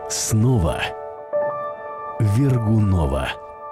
Снова Вергунова.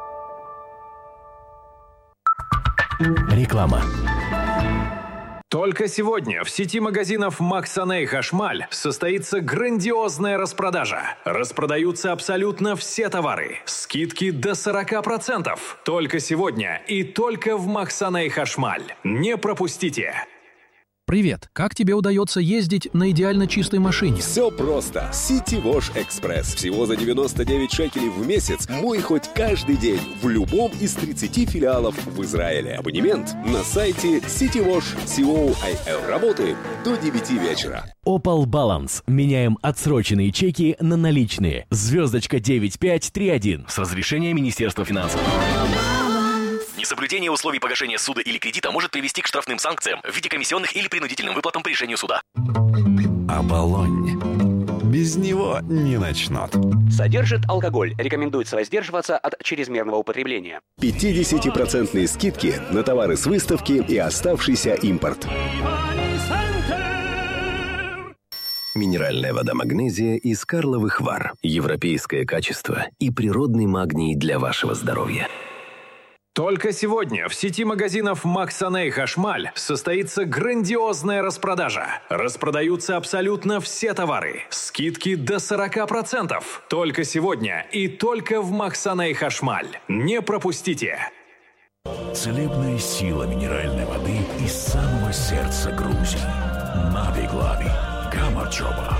Реклама. Только сегодня в сети магазинов Максаней Хашмаль состоится грандиозная распродажа. Распродаются абсолютно все товары. Скидки до 40%. Только сегодня и только в Максаней Хашмаль. Не пропустите! Привет! Как тебе удается ездить на идеально чистой машине? Все просто. City Wash Express. Всего за 99 шекелей в месяц. Мой хоть каждый день в любом из 30 филиалов в Израиле. Абонемент на сайте citywash.co.il. Работаем до 9 вечера. Opal Balance. Меняем отсроченные чеки на наличные. Звездочка 9531. С разрешения Министерства финансов. Несоблюдение условий погашения суда или кредита может привести к штрафным санкциям в виде комиссионных или принудительным выплатам по решению суда. Оболонь. Без него не начнут. Содержит алкоголь. Рекомендуется воздерживаться от чрезмерного употребления. 50% скидки на товары с выставки и оставшийся импорт. Минеральная вода «Магнезия» из Карловых Вар. Европейское качество и природный магний для вашего здоровья. Только сегодня в сети магазинов Максаней Хашмаль состоится грандиозная распродажа. Распродаются абсолютно все товары. Скидки до 40%. Только сегодня и только в Максаней Хашмаль. Не пропустите! Целебная сила минеральной воды из самого сердца Грузии. Нави Глави. Камарчоба.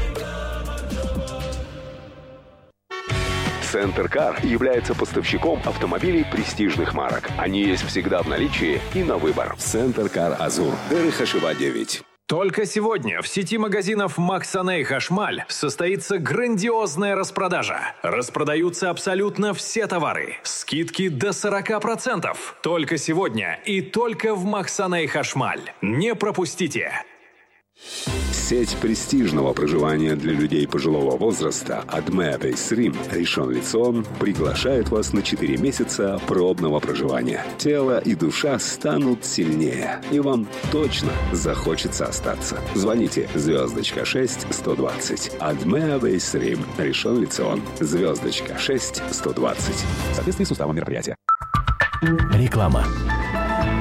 Центр Кар является поставщиком автомобилей престижных марок. Они есть всегда в наличии и на выбор. Центр Кар Азур. Дерехашева 9. Только сегодня в сети магазинов Максаней Хашмаль состоится грандиозная распродажа. Распродаются абсолютно все товары. Скидки до 40%. Только сегодня и только в Максаней Хашмаль. Не пропустите! Сеть престижного проживания для людей пожилого возраста Adme Base Rim Ришон Лецион приглашает вас на 4 месяца пробного проживания. Тело и душа станут сильнее, и вам точно захочется остаться. Звоните звездочка 6 120. Adme Base Rim Ришон Лецион. Звездочка 6 120. В соответствии с уставом мероприятия. Реклама.